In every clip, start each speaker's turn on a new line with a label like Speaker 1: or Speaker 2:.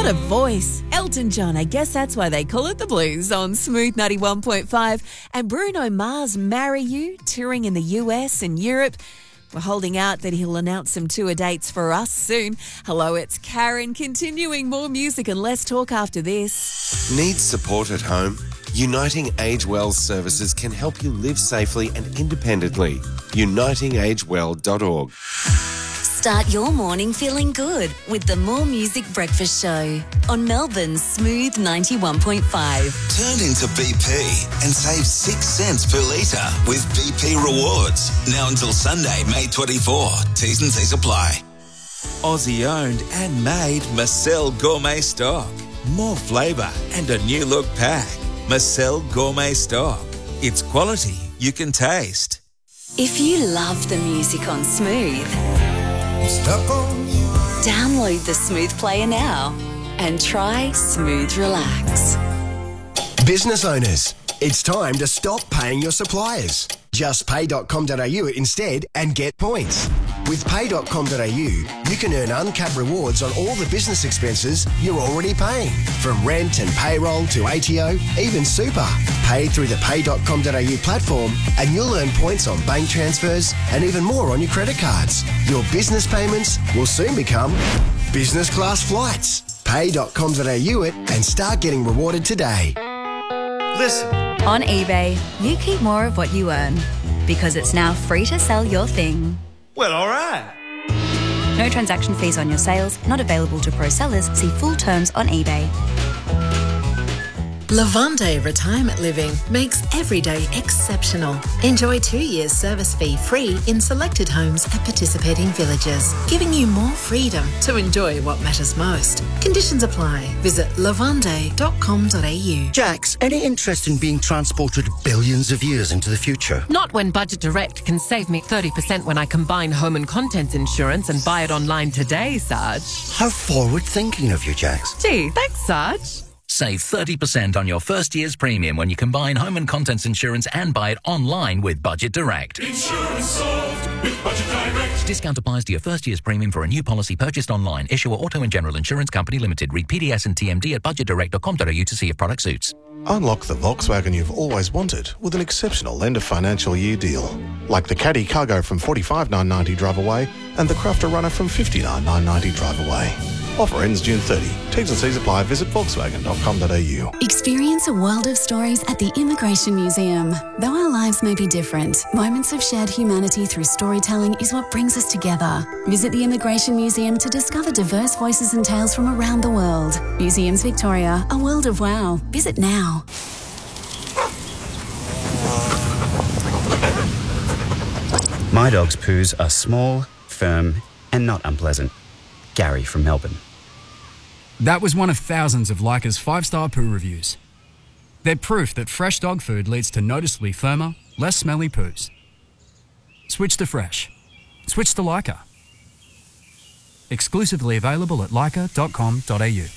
Speaker 1: a voice. Elton John, I guess that's why they call it the blues on Smooth 91.5. And Bruno Mars, Marry You, touring in the US and Europe. We're holding out that he'll announce some tour dates for us soon. Hello, it's Karen, continuing more music and less talk after this.
Speaker 2: Need support at home? Uniting Age Well services can help you live safely and independently. unitingagewell.org.
Speaker 3: Start your morning feeling good with the More Music Breakfast Show on Melbourne's Smooth 91.5.
Speaker 4: Turn into BP and save 6 cents per litre with BP Rewards. Now until Sunday, May 24. T's and C's apply. Aussie owned and made Marcel Gourmet Stock. More flavour and a new look pack. Marcel Gourmet Stock. It's quality you can taste.
Speaker 3: If you love the music on Smooth, download the Smooth Player now and try Smooth Relax.
Speaker 5: Business owners, it's time to stop paying your suppliers. Just pay.com.au instead and get points. With pay.com.au, you can earn uncapped rewards on all the business expenses you're already paying. From rent and payroll to ATO, even super. Pay through the pay.com.au platform and you'll earn points on bank transfers and even more on your credit cards. Your business payments will soon become business class flights. Pay.com.au it and start getting rewarded today.
Speaker 2: Listen.
Speaker 6: On eBay, you keep more of what you earn because it's now free to sell your thing.
Speaker 2: Well, all right.
Speaker 6: No transaction fees on your sales, not available to pro sellers. See full terms on eBay.
Speaker 7: Levante Retirement Living makes every day exceptional. Enjoy 2 years service fee free in selected homes at participating villages, giving you more freedom to enjoy what matters most. Conditions apply. Visit levante.com.au.
Speaker 8: Jax, any interest in being transported billions of years into the future?
Speaker 9: Not when Budget Direct can save me 30% when I combine home and contents insurance and buy it online today, Sarge.
Speaker 8: How forward-thinking of you, Jax.
Speaker 9: Gee, thanks, Sarge.
Speaker 10: Save 30% on your first year's premium when you combine home and contents insurance and buy it online with Budget Direct.
Speaker 11: Insurance solved with Budget Direct.
Speaker 10: Discount applies to your first year's premium for a new policy purchased online. Issuer Auto and General Insurance Company Limited. Read PDS and TMD at budgetdirect.com.au to see if product suits.
Speaker 12: Unlock the Volkswagen you've always wanted with an exceptional end of financial year deal. Like the Caddy Cargo from $45,990 drive away and the Crafter Runner from $59,990 drive away. Offer ends June 30. T's and C's apply. Visit Volkswagen.com.au.
Speaker 13: Experience a world of stories at the Immigration Museum. Though our lives may be different, moments of shared humanity through storytelling is what brings us together. Visit the Immigration Museum to discover diverse voices and tales from around the world. Museums Victoria, a world of wow. Visit now.
Speaker 14: My dog's poos are small, firm, and not unpleasant. Gary from Melbourne.
Speaker 15: That was one of thousands of Leica's 5-star poo reviews. They're proof that fresh dog food leads to noticeably firmer, less smelly poos. Switch to fresh. Switch to Leica. Exclusively available at leica.com.au.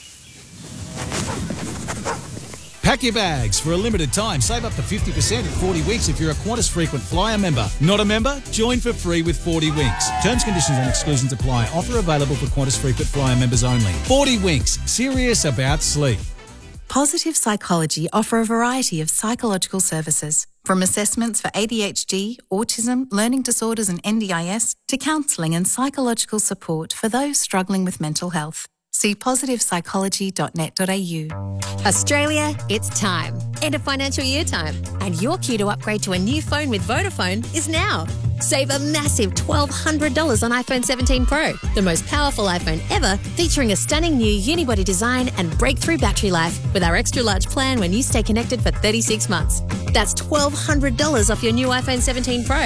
Speaker 16: Pack your bags. For a limited time, save up to 50% in 40 weeks if you're a Qantas Frequent Flyer member. Not a member? Join for free with 40 Winks. Terms, conditions and exclusions apply. Offer available for Qantas Frequent Flyer members only. 40 Winks. Serious about sleep.
Speaker 7: Positive Psychology offer a variety of psychological services, from assessments for ADHD, autism, learning disorders and NDIS, to counselling and psychological support for those struggling with mental health. See positivepsychology.net.au.
Speaker 17: Australia, it's time. End of financial year time. And your cue to upgrade to a new phone with Vodafone is now. Save a massive $1,200 on iPhone 17 Pro, the most powerful iPhone ever, featuring a stunning new unibody design and breakthrough battery life with our extra large plan when you stay connected for 36 months. That's $1,200 off your new iPhone 17 Pro.